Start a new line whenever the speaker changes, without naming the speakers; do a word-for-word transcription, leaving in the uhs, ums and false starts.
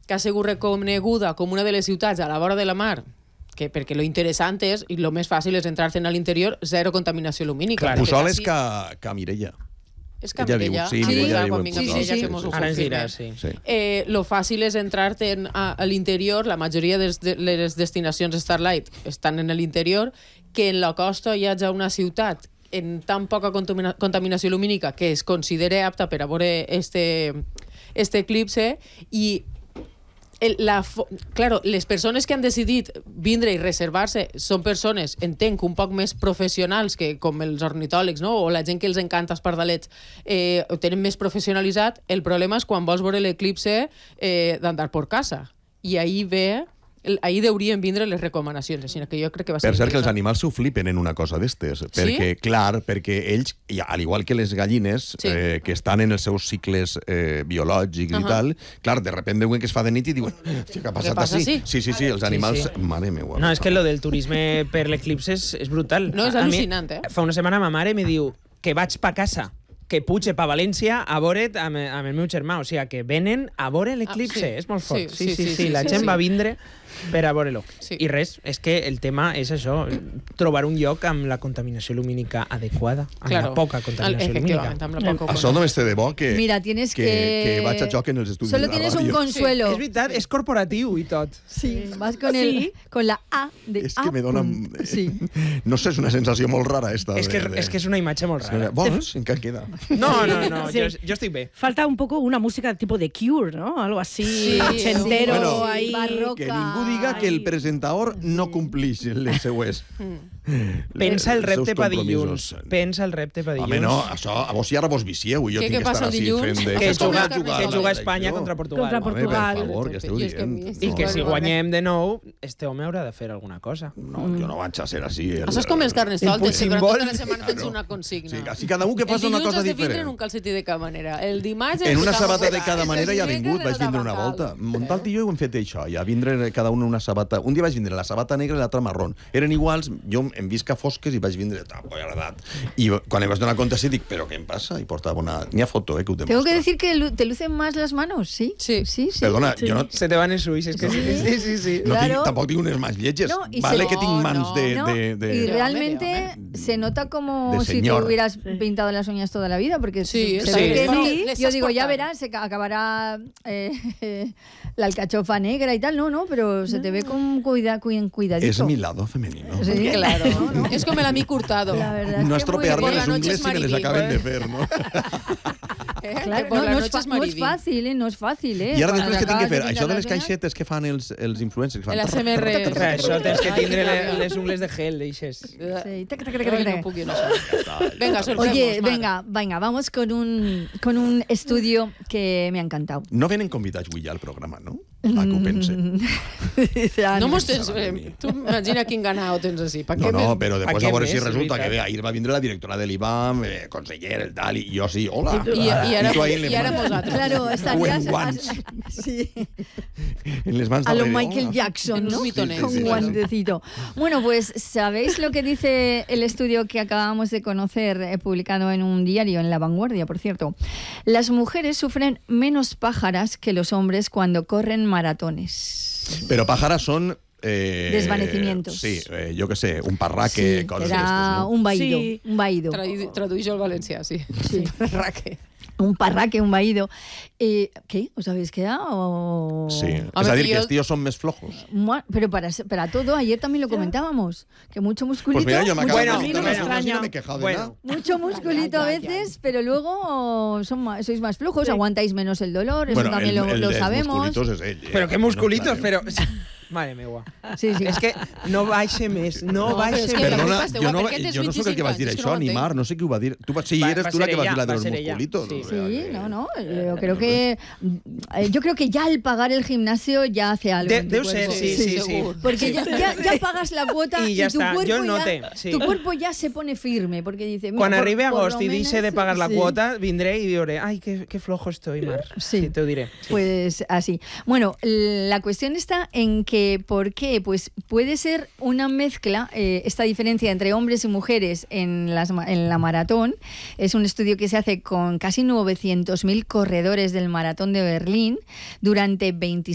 que ha sigut reconeguda com una de les ciutats a la vora de la mar, que perquè lo interessant és, i lo més fàcil és entrar-te a l'interior, zero contaminació lumínica.
Claro. Puçol és que, que Mireia.
És que Mireia,
sí, Mireia diu,
sí, sí, sí, sí, sí.
Ara ens dirà, sí.
sí. Eh, lo fàcil és entrar-te a, a l'interior, la majoria de les destinacions Starlight estan en l'interior, que en la costa hi hagi una ciutat en tan poca contamina contaminació lumínica que es considera apta per a veure este, este eclipse i El, la, claro, les persones que han decidit vindre i reservar-se són persones, entenc, un poc més professionals que com els ornitòlegs, no? O la gent que els encanta els pardalets, eh, ho tenen més professionalitzat. El problema és quan vols veure l'eclipse eh, d'andar per casa. I ahí ve... ahir deurien vindre les recomanacions, així que jo crec que va ser...
Per cert, que els animals s'ho flipen en una cosa d'estes, perquè,
sí?
clar, perquè ells, al igual que les gallines, sí. eh, que estan en els seus cicles eh, biològics uh -huh. i tal, clar, de repente veuen que es fa de nit i diuen, què ha passat
passa
així?
Sí,
sí, sí, sí, els animals... Sí, sí. Mare meua.
No, és que lo del turisme per l'eclipse és, és brutal.
No, és al·lucinant, eh?
Fa una setmana ma mare me diu que vaig pa casa, que puge pa València a veure't amb, amb el meu germà. O sigui, que venen a veure l'eclipse. Ah, sí. És molt fort. Sí, sí, sí. sí, sí, sí la sí, gent sí. va vindre per a veure-lo. Sí. I res, és que el tema és això, trobar un lloc amb la contaminació lumínica adequada, amb claro. la poca contaminació lumínica.
Amb la poca això només té de bo que,
Mira, tienes
que,
que...
que vaig a joc en els estudis
Solo
de la
tienes
ràdio.
un consuelo.
Sí, és veritat, és corporatiu i tot.
Sí, vas con, el, sí. con la A de
És que me dona...
Sí.
No sé, és una sensació molt rara esta.
És que,
de, de...
és, que és una imatge molt rara.
Vols? Encara queda.
No, no, no, sí. jo, jo estic bé.
Falta un poco una música tipo de Cure, ¿no? Algo así,
sí,
ochentero,
sí. Bueno,
ahí.
Barroca.
Que ningú diga que el presentador no complix les seues.
Pensa el repte pa dilluns. Pensa el repte pa dilluns.
Home, no, això, a vos i ara vos vicieu. Jo
què,
tinc
què
que estar així fent de...
Que juga, que juga Espanya contra Portugal.
Contra Portugal.
Home, per favor, que esteu dient.
I que si guanyem de nou, este home haurà de fer alguna cosa.
No, jo no vaig a ser així. El,
això és com els carnestoltes, que durant tota la setmana tens una consigna.
Sí, així cada un que faci una cosa diferent.
El dilluns has de vindre en un calcetí de cada manera. El dimarts...
En una sabata de cada manera ja ha vingut, vaig vindre una volta. Montal i jo ho hem fet això, ja vindre cada un una sabata. Un dia vaig vindre la sabata negra i l'altra marrón. Eren iguals, jo em visca fosques i vaig vindre tampoc agradat. I quan em vas donar compte així, dic, però què em passa? I portava una... N'hi ha foto, eh, que ho demostra.
Tengo que decir que te lucen más las manos, ¿sí?
Sí.
Sí, sí.
Perdona,
sí.
jo no...
Se te van els ulls, és que sí, sí, sí. sí.
No
claro.
tinc, tampoc tinc unes mans lletges.
No,
vale
se...
que tinc mans
no,
de,
no.
de, de...
Y
de...
realmente
de hombre,
se nota como
de
si te hubieras pintado las uñas toda la vida, porque
sí,
se
sí.
ve que no.
Sí.
Yo digo, ya verás, se acabará eh, la alcachofa negra y tal, no, no, pero se te ve con cuida, cuidadito.
Es mi lado femenino.
Sí,
claro. ¿No? Es como el amigo Hurtado.
La verdad
No
es que
estropearme
muy...
les ungles si me les acaben de fer, no?
Eh?
Claro,
Por
no,
la
no,
noche
es fa,
es
no és fàcil, eh? No és fàcil, eh?
I ara
Quan
després què tinc que
acabes
fer?
de
Això de
pintar
les
les uñas-
caixetes que fan els, els influencers. Que fan...
El A S M R.
Clar, això tens que tindre le- les ungles de gel, deixes.
Sí, tac, tac, tac,
Ay,
tac,
no
tac.
puc jo no sé. Venga, sorpremos.
Oye,
Mar.
venga, venga, vamos con un, con un estudio que me ha encantado.
No venen convidats avui ja al programa, no? A que ho pense.
No mos tens... Eh, tu imagina quin ganao tens així. Pa
No,
què
no,
més?
però després
què
a veure
més,
si
és
resulta que
veritat.
bé, ahir va vindre la directora de l'I B A M, eh, conseller, el tal, i jo sí, hola.
I, i, ara,
tu ahí en les
i ara
mans-
vosaltres.
Claro, estarías...
Con guants.
Sí,
En les mans
a lo
darrere,
Michael
hola.
Jackson, ¿no?
Un mitonet,
Con
sí, sí,
guantecito. Bueno, pues, ¿sabéis lo que dice el estudio que acabamos de conocer, eh, publicado en un diario, en La Vanguardia, por cierto? Las mujeres sufren menos pájaras que los hombres cuando corren maratones.
Però pájaras són... Eh,
Desvanecimientos.
Sí, eh, jo què sé, un parraque,
Sí,
coses
era
d'estes, no?
un vaído,
Sí.
un vaído.
Tradu- Traduïixo al valencià, sí.
Sí.
Raque.
Un parraque, un vaído. Eh, ¿Qué? ¿Os habéis quedado?
Sí, és
Home,
a dir,
jo-
que els tios són més flojos.
Mua- Pero para, para todo, ayer también lo comentábamos, que mucho musculito,
Pues mira, yo me acabo
Bueno,
de quitar
bueno,
las uñas y no
bueno.
me he quejado de
Bueno.
nada.
mucho musculito a
Ya, ya, ya.
veces, pero luego son más- sois más flojos,
Sí.
aguantáis menos el dolor, eso
Bueno,
también
el,
lo,
el,
lo
els
sabemos.
musculitos és ell. eh,
Però què
no,
musculitos,
clar,
però... Mare meua.
Sí, sí.
És que no baixe més, no,
No,
baixe
però és que
més.
la
Perdona,
culpa és teua,
jo no,
per què tens
jo no sóc el que vas dir
vint-i-cinc anys? És que
això,
no ho
ni
entenc.
Mar, no sé qui ho va dir. Tu, sí,
Va-
eres
va
tú la
ser
que vas
ella,
dir la de
va
los
ser ella,
musculitos.
sí.
o sea,
Sí,
que-
no, no. Yo creo que eh, yo creo que ya el pagar el gimnasio ya hace algo.
De-
en tu
deu
cuerpo.
ser, sí, sí, sí.
seguro.
Porque ya, ya, ya pagas la cuota
Y
y,
ya
tu,
está,
cuerpo
yo noté,
ya,
sí.
tu cuerpo ya se pone firme. Porque dice, mira,
Quan
por-
arribi
por lo
agost i
menos,
deixe de pagar la
sí.
quota, vindré i diré, ai, que, que flojo estoy, Mar.
Sí.
Sí, te ho diré. Sí.
Pues así. Bueno, la cuestión está en que, ¿por qué? Pues puede ser una mezcla, eh, esta diferencia entre hombres y mujeres en, las, ma- en la maratón. Es un estudio que se hace con casi novecientos mil corredores del maratón de Berlín durante veintiséis